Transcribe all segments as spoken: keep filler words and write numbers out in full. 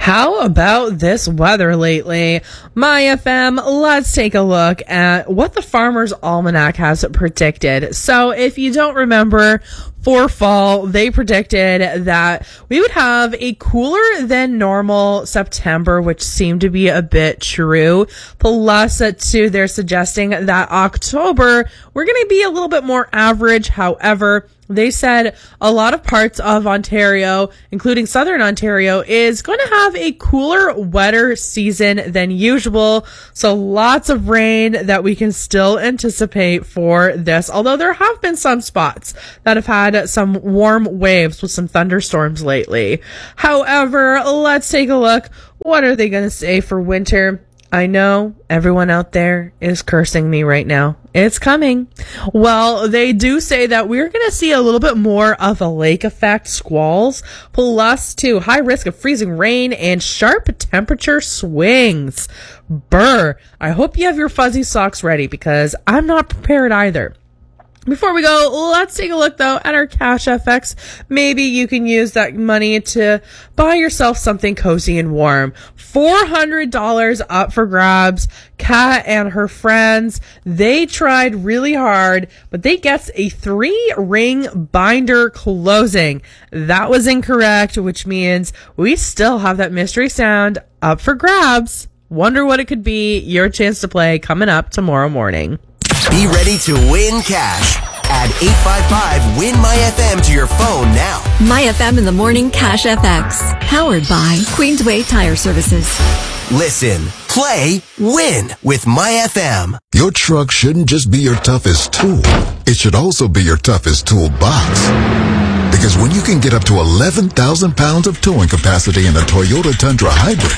How about this weather lately? My F M, let's take a look at what the Farmer's Almanac has predicted. So if you don't remember, for fall, they predicted that we would have a cooler than normal September, which seemed to be a bit true. Plus, too, they're suggesting that October, we're going to be a little bit more average. However, they said a lot of parts of Ontario, including southern Ontario, is going to have a cooler, wetter season than usual. So lots of rain that we can still anticipate for this. Although there have been some spots that have had some warm waves with some thunderstorms lately. However, let's take a look. What are they going to say for winter? I know everyone out there is cursing me right now. It's coming. Well, they do say that we're going to see a little bit more of a lake effect, squalls, plus to high risk of freezing rain and sharp temperature swings. Brr. I hope you have your fuzzy socks ready because I'm not prepared either. Before we go, let's take a look, though, at our Cash F X. Maybe you can use that money to buy yourself something cozy and warm. four hundred dollars up for grabs. Kat and her friends, they tried really hard, but they get a three-ring binder closing. That was incorrect, which means we still have that mystery sound up for grabs. Wonder what it could be. Your chance to play coming up tomorrow morning. Be ready to win cash. Add eight five five win my F M to your phone now. My F M in the morning, Cash F X. Powered by Queensway Tire Services. Listen, play, win with My F M. Your truck shouldn't just be your toughest tool. It should also be your toughest toolbox. Because when you can get up to eleven thousand pounds of towing capacity in a Toyota Tundra Hybrid,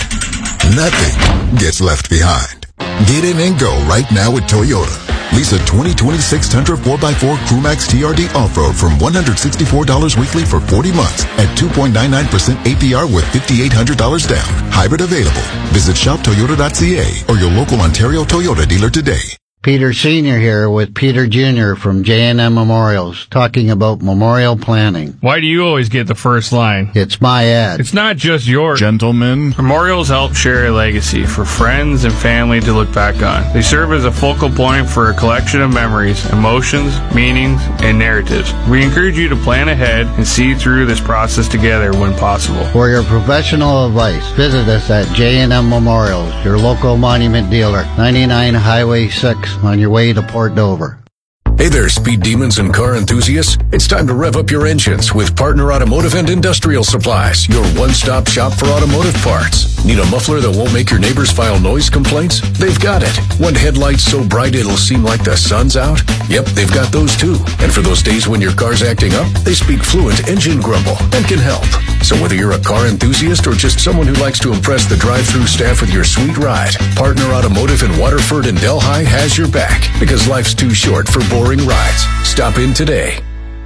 nothing gets left behind. Get in and go right now with Toyota. Lease a twenty twenty-six Tundra four by four Crewmax T R D Off-Road from one hundred sixty-four dollars weekly for forty months at two point nine nine percent A P R with five thousand eight hundred dollars down. Hybrid available. Visit shop toyota dot c a or your local Ontario Toyota dealer today. Peter Senior here with Peter Junior from J and M Memorials, talking about memorial planning. Why do you always get the first line? It's my ad. It's not just yours. Gentlemen. Memorials help share a legacy for friends and family to look back on. They serve as a focal point for a collection of memories, emotions, meanings, and narratives. We encourage you to plan ahead and see through this process together when possible. For your professional advice, visit us at J and M Memorials, your local monument dealer, ninety-nine Highway six. On your way to Port Dover. Hey there, speed demons and car enthusiasts. It's time to rev up your engines with Partner Automotive and Industrial Supplies, your one-stop shop for automotive parts. Need a muffler that won't make your neighbors file noise complaints? They've got it. Want headlights so bright it'll seem like the sun's out? Yep, they've got those too. And for those days when your car's acting up, they speak fluent engine grumble and can help. So whether you're a car enthusiast or just someone who likes to impress the drive-thru staff with your sweet ride, Partner Automotive in Waterford and Delhi has your back because life's too short for boring rides. Stop in today.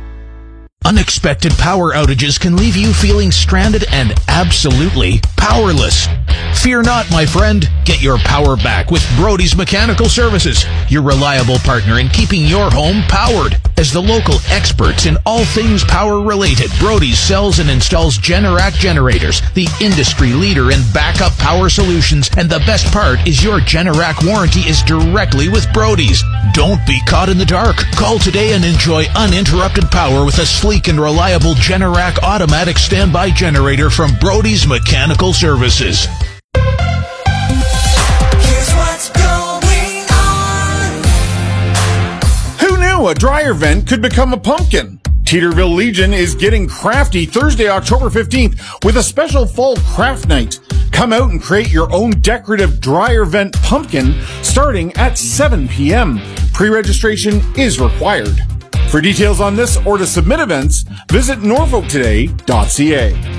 Unexpected power outages can leave you feeling stranded and absolutely powerless. Fear not, my friend. Get your power back with Brody's Mechanical Services, your reliable partner in keeping your home powered. As the local experts in all things power-related, Brody's sells and installs Generac generators, the industry leader in backup power solutions, and the best part is your Generac warranty is directly with Brody's. Don't be caught in the dark. Call today and enjoy uninterrupted power with a sleek and reliable Generac automatic standby generator from Brody's Mechanical Services. A dryer vent could become a pumpkin. Teeterville Legion is getting crafty Thursday, October fifteenth with a special fall craft night. Come out and create your own decorative dryer vent pumpkin starting at seven p.m. Pre-registration is required. For details on this or to submit events, visit norfolk today dot c a.